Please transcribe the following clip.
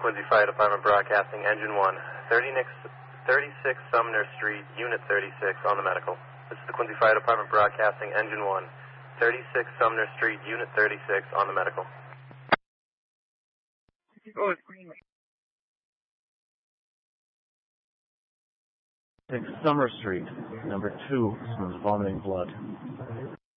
Quincy Fire Department Broadcasting, Engine 1, 36 Sumner Street, Unit 36 on the medical. This is the Quincy Fire Department Broadcasting, Engine 1, 36 Sumner Street, Unit 36 on the medical. Oh, it's green. 6 Summer Street, number 2, smells vomiting blood.